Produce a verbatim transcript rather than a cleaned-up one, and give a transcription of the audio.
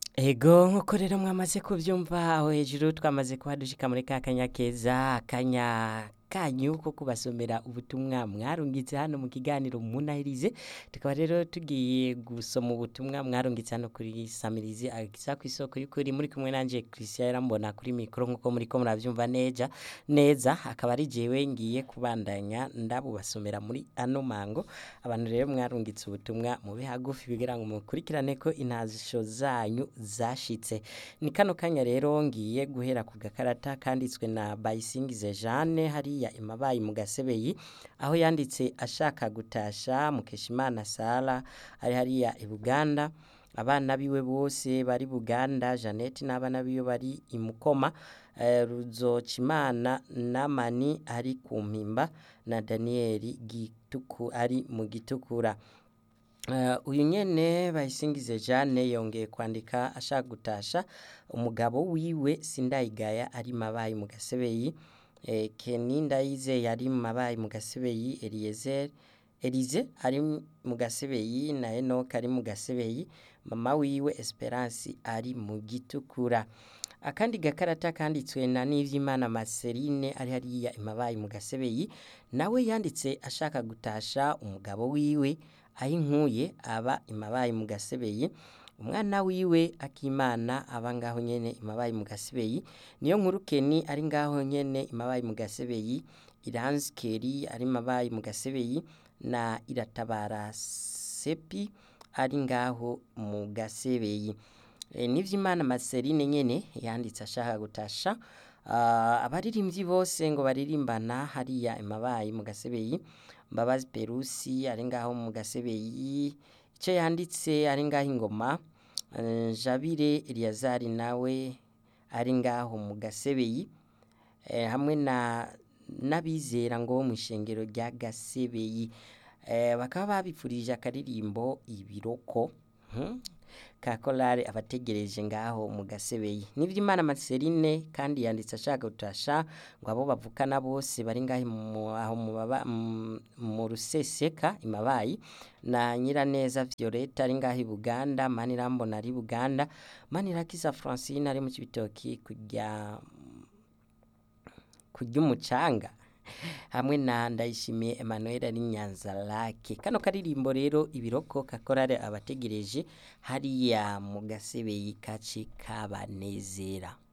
Ego nkuko rero mwamaze kuvyumva aho hejuru twamaze kuba dushika muri ka kanya keza akanya kanyu ko kubasomera ubutumwa mwarungitse hano mu kiganiro munahirize tukaba rero tugiye gusoma ubutumwa mwarungitse hano kuri Samirizi agisa ku isoko y'ukuri muri kumwe nanje Christian yarambona kuri mikro nkuko muri ko muravyumva neza neza akaba ari jewe ngiye kubandanya ndabubasomera muri ano mango abantu rero mwarungitse ubutumwa mube hagufi kugira ngo mukurikirane ko intazisho zanyu zashitse ni kano kanya rero ngiye guhera ku gakarata kanditswe na Bayisingize Jeanne hariya imabayi mu gasebeyi aho yanditse ashaka gutasha Mukeshimana Sala ari hariya i Buganda abana biwe bose bari Buganda Jeannette n'abana biwe bari imukoma uh, Ruzocimana Namani ari ku mpimba na Danieli Gituku ari mu gitukura. Uh, uyu nyene Bayisingize Jeanne yongeye kwandika ashaka gutasha umugabo wiwe Sindayigaya ari mabayi mu gasebeyi eh, Keni Ndayize yari mabayi mu gasebeyi Eliezer Elize ari mu gasebeyi na Enoch ari mu gasebeyi mama wiwe Esperance ari mu gitukura. Akandi gakarata kanditswe na Nivyimana Marceline ari hariya imabayi mu gasebeyi nawe yanditse ashaka gutasha umugabo wiwe ayinkuye aba imabayi mu gasebeyi umwana wiwe Akimana aba ngaho nyene imabayi mu gasebeyi niyo nkuru Keni ari ngaho nyene imabayi mu gasebeyi Iranskeri ari mabayi mu gasebeyi na Iratabara Sepi ari ngaho mu gasebeyi. E, Nivyimana Marceline nyene yanditse ashaka gutasha uh, abaririmbyi bose ngo baririmbana hariya imabayi mu gasebeyi Mbabazi Perusi ari ngaho mu gasebeyi ico yanditse ari ngaho ingoma uh, Jabire Eliazari nawe ari ngaho mu gasebeyi eh, hamwe na nabizera ngo mu ishengero rya gasebeyi eh, bakaba babipfurije akaririmbo ibiroko hmm? ka kolare abategereje ngaho mu gasebeyi. Nivyimana Marceline kandi yanditse ashaka gutasha ngo abo bavukana bose bari ngaho mu aho mu baba mu ruseseka imabayi na Nyiraneza Violette ari ngaho i Buganda Manirambona ari Buganda Manirakiza Francine ari mu Cibitoki kujya kujya umucanga hamwe na Ndayishimiye Emmanuel ari Nyanza Lake. Kano karirimbo rero ibiroko kakorare abategereje hariya mu gasebeyi kaci kabanezera.